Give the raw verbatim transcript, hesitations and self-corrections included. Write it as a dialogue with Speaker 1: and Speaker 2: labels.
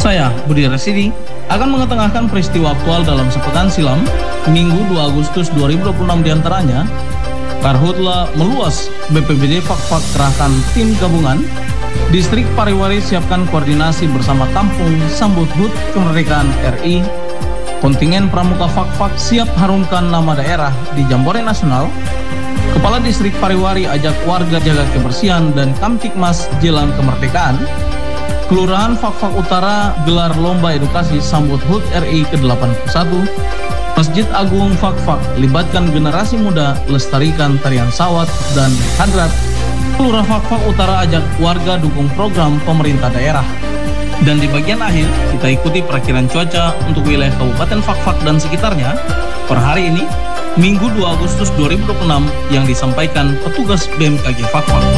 Speaker 1: Saya, Budi Rasidi, akan mengetengahkan peristiwa aktual dalam sepekan silam, Minggu dua Agustus dua ribu dua puluh enam diantaranya, Karhutla meluas, B P B D Fak-Fak kerahkan tim gabungan, Distrik Pariwari siapkan koordinasi bersama Kampung Sambut H U T Kemerdekaan R I, kontingen pramuka Fak-Fak siap harumkan nama daerah di Jambore Nasional, Kepala Distrik Pariwari ajak warga jaga kebersihan dan Kamtibmas jelang kemerdekaan, Kelurahan Fak-Fak Utara gelar lomba edukasi Sambut H U T R I ke delapan puluh satu, Masjid Agung Fak-Fak libatkan generasi muda lestarikan tarian sawat dan hadrat, Kelurahan Fak-Fak Utara ajak warga dukung program pemerintah daerah. Dan di bagian akhir, kita ikuti perakiran cuaca untuk wilayah Kabupaten Fak-Fak dan sekitarnya per hari ini, Minggu dua Agustus dua ribu dua puluh enam yang disampaikan petugas B M K G Fak-Fak.